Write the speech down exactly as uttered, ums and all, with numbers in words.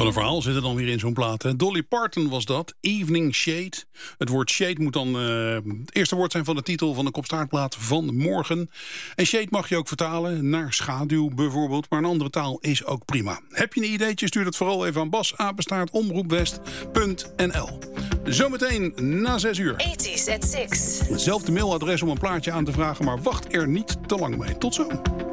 Wat een verhaal zit er dan weer in zo'n plaat. Hè? Dolly Parton was dat. Evening Shade. Het woord shade moet dan uh, het eerste woord zijn van de titel van de kopstaartplaat van morgen. En shade mag je ook vertalen naar schaduw bijvoorbeeld. Maar een andere taal is ook prima. Heb je een ideetje? Stuur dat vooral even aan bas apenstaart omroepwest punt n l. Zometeen na zes uur. eighties at six. Hetzelfde mailadres om een plaatje aan te vragen. Maar wacht er niet te lang mee. Tot zo.